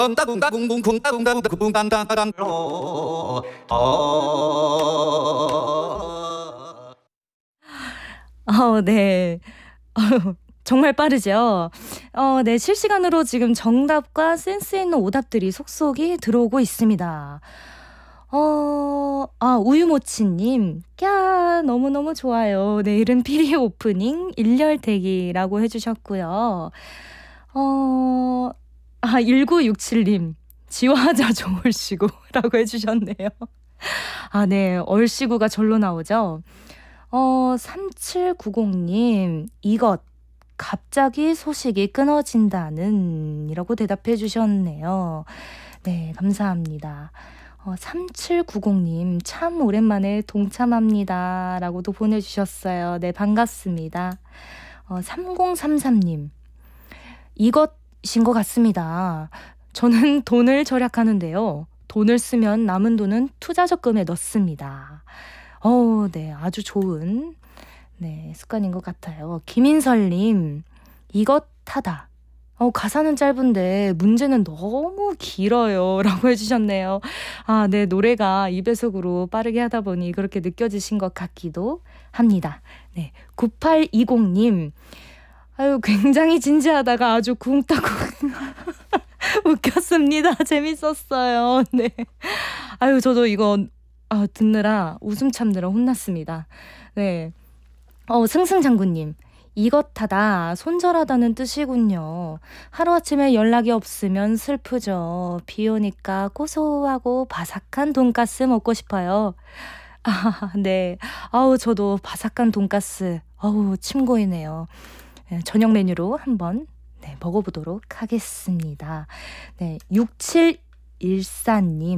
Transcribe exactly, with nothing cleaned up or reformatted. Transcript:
어 네. 정말 빠르죠? 어 네 실시간으로 지금 정답과 센스 있는 오답들이 속속이 들어오고 있습니다. 어 아 우유모치 님. "꺄 너무너무 좋아요. 내일은 피리 오프닝 일렬대기라고 해 주셨고요. 어 아 일구육칠 님. "지화자 종을씨구." 라고 해 주셨네요. 아 네. 얼씨구가 절로 나오죠. 어 삼칠구공 님. "이것 갑자기 소식이 끊어진다는." 이라고 대답해 주셨네요. 네 감사합니다. 어 삼칠구공 님. "참 오랜만에 동참합니다." 라고도 보내 주셨어요. 네 반갑습니다. 어 삼공삼삼 님. "이것인 것 같습니다. 저는 돈을 절약하는데요. 돈을 쓰면 남은 돈은 투자 적금에 넣습니다." 어 네. 아주 좋은 네 습관인 것 같아요. 김인설 님. "이것하다." 어 가사는 짧은데 문제는 너무 길어요. 라고 해 주셨네요. 아 네 노래가 이 배속으로 빠르게 하다 보니 그렇게 느껴지신 것 같기도 합니다. 네. 구팔이공 님. 아유 굉장히 진지하다가 아주 쿵따쿵 웃겼습니다. 재밌었어요. 네. 아유 저도 이거 아 듣느라 웃음 참느라 혼났습니다. 네. 어 승승장구님. "이것하다 손절하다"는 뜻이군요. 하루아침에 연락이 없으면 슬프죠. 비 오니까 고소하고 바삭한 돈가스 먹고 싶어요. 아 네. 아우 저도 바삭한 돈가스 어우 침 고이네요. 예 저녁 메뉴로 한번 네 먹어 보도록 하겠습니다. 네. 육칠일사 님.